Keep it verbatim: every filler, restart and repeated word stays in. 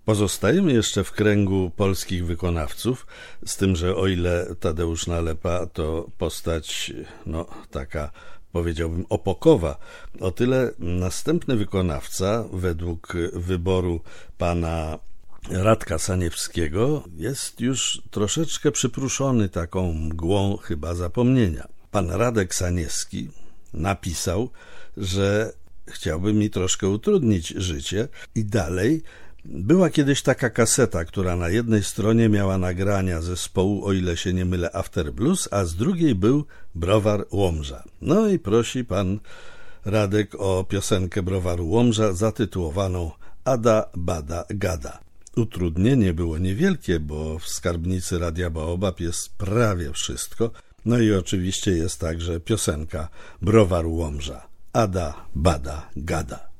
Pozostajemy jeszcze w kręgu polskich wykonawców, z tym, że o ile Tadeusz Nalepa to postać, no taka powiedziałbym opokowa, o tyle następny wykonawca według wyboru pana Radka Saniewskiego jest już troszeczkę przypruszony taką mgłą chyba zapomnienia. Pan Radek Saniewski napisał, że chciałby mi troszkę utrudnić życie i dalej. Była kiedyś taka kaseta, która na jednej stronie miała nagrania zespołu, o ile się nie mylę, After Blues, a z drugiej był Browar Łomża. No i prosi pan Radek o piosenkę Browaru Łomża zatytułowaną Ada, Bada, Gada. Utrudnienie było niewielkie, bo w skarbnicy Radia Baobab jest prawie wszystko. No i oczywiście jest także piosenka Browaru Łomża. Ada, Bada, Gada.